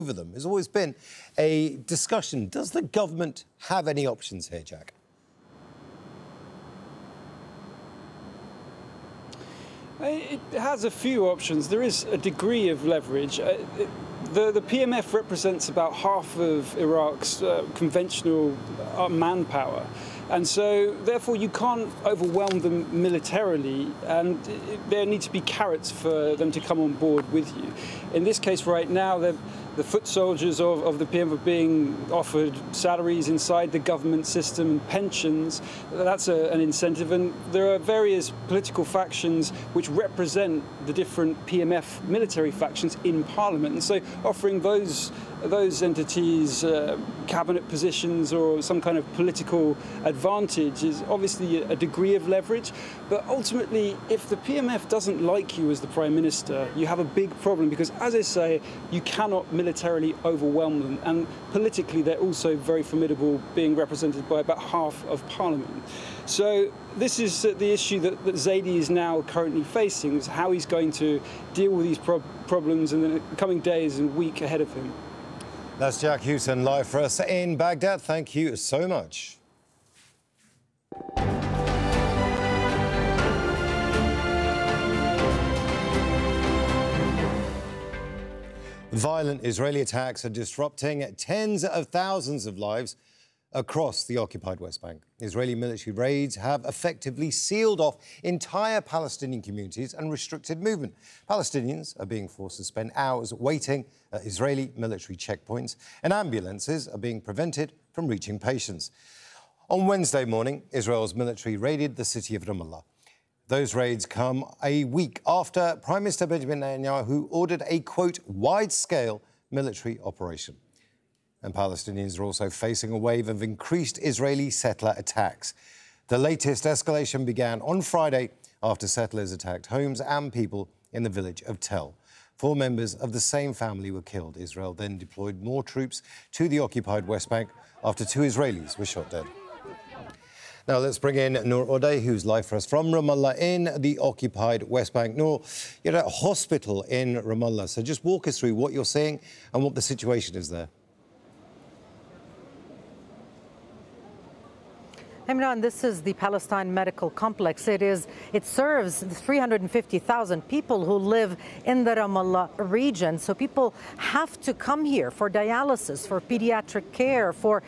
over them. There's always been a discussion. Does the government have any options here, Jack? It has a few options. There is a degree of leverage. The PMF represents about half of Iraq's conventional manpower. And so, therefore, you can't overwhelm them militarily, and there need to be carrots for them to come on board with you. In this case, right now, the foot soldiers of the PM are being offered salaries inside the government system and pensions. That's an incentive. And there are various political factions which represent the different PMF military factions in Parliament. And so offering those entities cabinet positions or some kind of political advantage is obviously a degree of leverage. But ultimately, if the PMF doesn't like you as the Prime Minister, you have a big problem because, as I say, you cannot militarily overwhelm them. And politically, they're also very formidable, being represented by about half of Parliament. So this is the issue that Zaidi is now currently facing, is how he's going to deal with these problems in the coming days and week ahead of him. That's Jack Hewson live for us in Baghdad. Thank you so much. Violent Israeli attacks are disrupting tens of thousands of lives across the occupied West Bank. Israeli military raids have effectively sealed off entire Palestinian communities and restricted movement. Palestinians are being forced to spend hours waiting at Israeli military checkpoints, and ambulances are being prevented from reaching patients. On Wednesday morning, Israel's military raided the city of Ramallah. Those raids come a week after Prime Minister Benjamin Netanyahu ordered a, quote, wide-scale military operation. And Palestinians are also facing a wave of increased Israeli settler attacks. The latest escalation began on Friday after settlers attacked homes and people in the village of Tel. 4 members of the same family were killed. Israel then deployed more troops to the occupied West Bank after 2 Israelis were shot dead. Now let's bring in Noor Odeh, who's live for us from Ramallah in the occupied West Bank. Noor, you're at a hospital in Ramallah, so just walk us through what you're seeing and what the situation is there. Imran, this is the Palestine Medical Complex. It serves 350,000 people who live in the Ramallah region. So people have to come here for dialysis, for pediatric care, for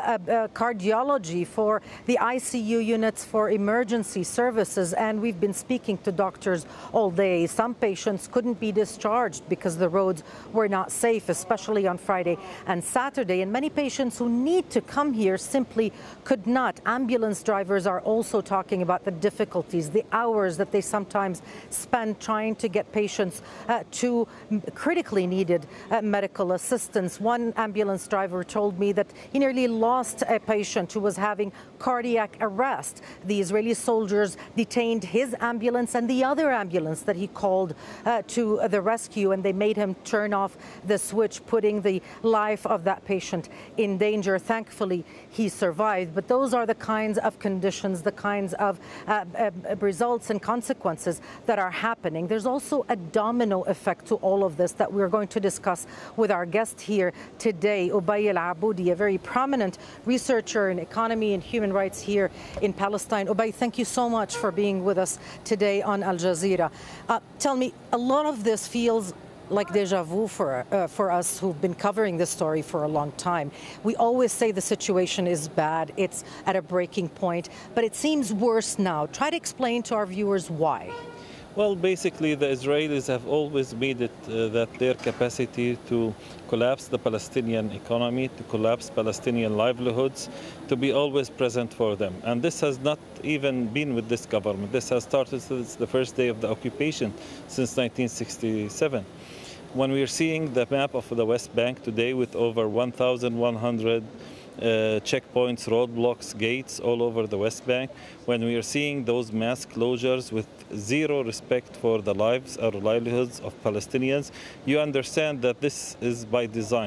cardiology, for the ICU units, for emergency services. And we've been speaking to doctors all day. Some patients couldn't be discharged because the roads were not safe, especially on Friday and Saturday. And many patients who need to come here simply could not. Ambulance drivers are also talking about the difficulties, the hours that they sometimes spend trying to get patients to critically needed medical assistance. One ambulance driver told me that he nearly lost a patient who was having cardiac arrest. The Israeli soldiers detained his ambulance and the other ambulance that he called to the rescue, and they made him turn off the switch, putting the life of that patient in danger. Thankfully, he survived. But those are the kinds of conditions, the kinds of results and consequences that are happening. There's also a domino effect to all of this that we're going to discuss with our guest here today, Ubay Al-Aboudi, a very prominent researcher in economy and human rights here in Palestine. Ubay, thank you so much for being with us today on Al Jazeera. Tell me, a lot of this feels like deja vu for us who've been covering this story for a long time. We always say the situation is bad, it's at a breaking point, but it seems worse now. Try to explain to our viewers why. Well, basically, the Israelis have always made it that their capacity to collapse the Palestinian economy, to collapse Palestinian livelihoods, to be always present for them. And this has not even been with this government. This has started since the first day of the occupation, since 1967. When we are seeing the map of the West Bank today with over 1,100 checkpoints, roadblocks, gates all over the West Bank, when we are seeing those mass closures with zero respect for the lives or livelihoods of Palestinians, you understand that this is by design.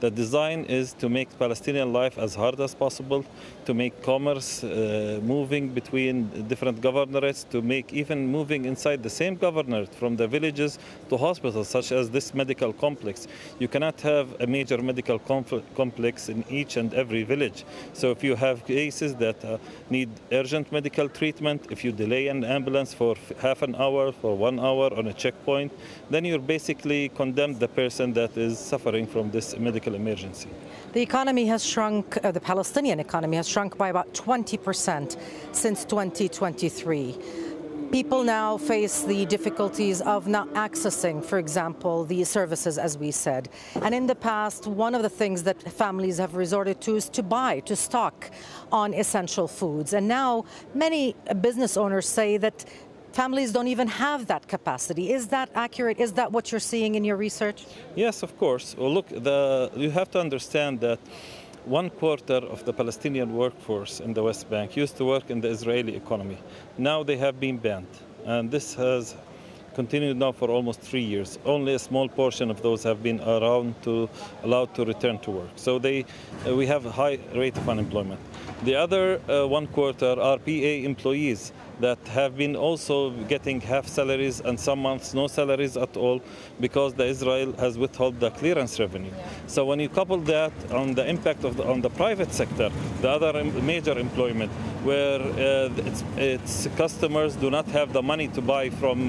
The design is to make Palestinian life as hard as possible, to make commerce moving between different governorates, to make even moving inside the same governorate from the villages to hospitals, such as this medical complex. You cannot have a major medical complex in each and every village. So if you have cases that need urgent medical treatment, if you delay an ambulance for half an hour, for 1 hour on a checkpoint, then you're basically condemned the person that is suffering from this medical emergency. The economy has shrunk, the Palestinian economy has shrunk by about 20% since 2023. People now face the difficulties of not accessing, for example, the services, as we said. And in the past, one of the things that families have resorted to is to stock on essential foods. And now many business owners say that families don't even have that capacity. Is that accurate? Is that what you're seeing in your research? Yes, of course. Well, look, you have to understand that 1/4 of the Palestinian workforce in the West Bank used to work in the Israeli economy. Now they have been banned, and this has continued now for almost 3 years. Only a small portion of those have been allowed to return to work. So we have a high rate of unemployment. The other 1/4 are PA employees that have been also getting half salaries and some months no salaries at all because Israel has withheld the clearance revenue. So when you couple that on the impact on the private sector, the other major employment, where its customers do not have the money to buy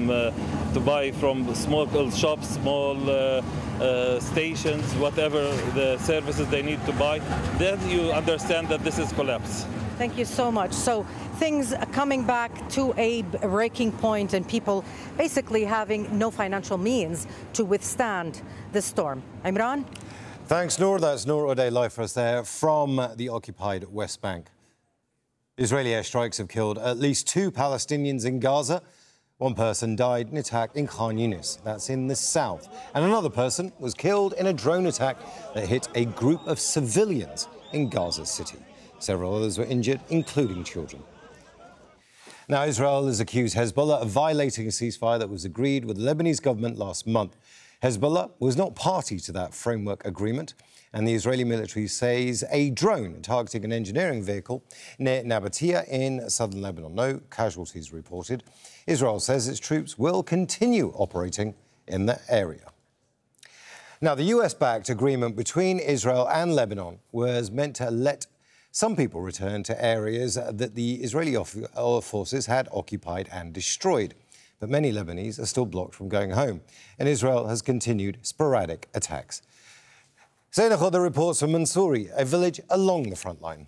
from small shops, small stations, whatever the services they need to buy, then you understand that this is collapse. Thank you so much. So things coming back to a breaking point and people basically having no financial means to withstand this storm. Imran? Thanks, Noor. That's Noor O'Day live for us there from the occupied West Bank. Israeli airstrikes have killed at least 2 Palestinians in Gaza. One person died in an attack in Khan Yunis, that's in the south. And another person was killed in a drone attack that hit a group of civilians in Gaza City. Several others were injured, including children. Now, Israel has accused Hezbollah of violating a ceasefire that was agreed with the Lebanese government last month. Hezbollah was not party to that framework agreement, and the Israeli military says a drone targeting an engineering vehicle near Nabatea in southern Lebanon. No casualties reported. Israel says its troops will continue operating in the area. Now, the US-backed agreement between Israel and Lebanon was meant to let some people return to areas that the Israeli forces had occupied and destroyed. But many Lebanese are still blocked from going home, and Israel has continued sporadic attacks. Zaina Khoda reports from Mansouri, a village along the front line.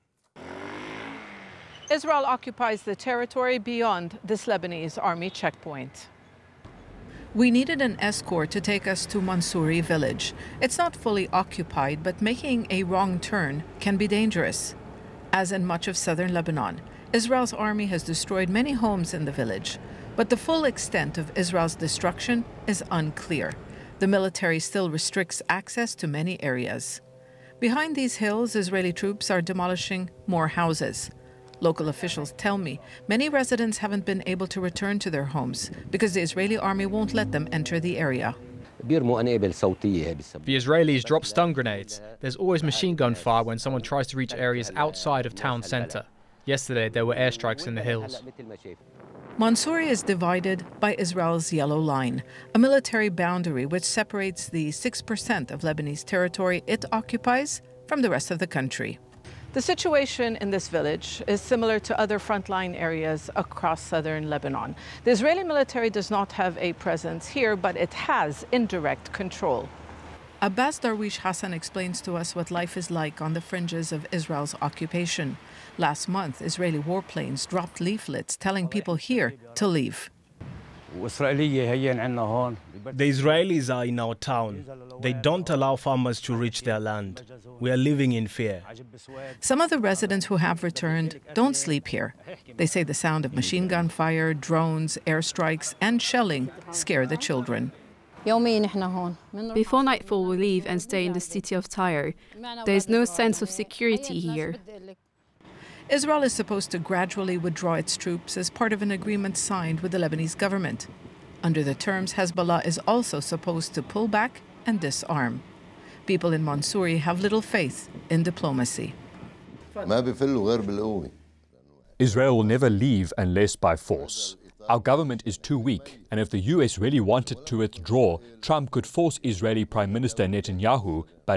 Israel occupies the territory beyond this Lebanese army checkpoint. We needed an escort to take us to Mansouri village. It's not fully occupied, but making a wrong turn can be dangerous. As in much of southern Lebanon, Israel's army has destroyed many homes in the village, but the full extent of Israel's destruction is unclear. The military still restricts access to many areas. Behind these hills, Israeli troops are demolishing more houses. Local officials tell me many residents haven't been able to return to their homes because the Israeli army won't let them enter the area. The Israelis drop stun grenades. There's always machine gun fire when someone tries to reach areas outside of town center. Yesterday, there were airstrikes in the hills. Mansouri is divided by Israel's Yellow Line, a military boundary which separates the 6% of Lebanese territory it occupies from the rest of the country. The situation in this village is similar to other frontline areas across southern Lebanon. The Israeli military does not have a presence here, but it has indirect control. Abbas Darwish Hassan explains to us what life is like on the fringes of Israel's occupation. Last month, Israeli warplanes dropped leaflets telling people here to leave. The Israelis are in our town. They don't allow farmers to reach their land. We are living in fear. Some of the residents who have returned don't sleep here. They say the sound of machine gun fire, drones, airstrikes, and shelling scare the children. Before nightfall, we leave and stay in the city of Tyre. There is no sense of security here. Israel is supposed to gradually withdraw its troops as part of an agreement signed with the Lebanese government. Under the terms, Hezbollah is also supposed to pull back and disarm. People in Mansouri have little faith in diplomacy. Israel will never leave unless by force. Our government is too weak, and if the US really wanted to withdraw, Trump could force Israeli Prime Minister Netanyahu, but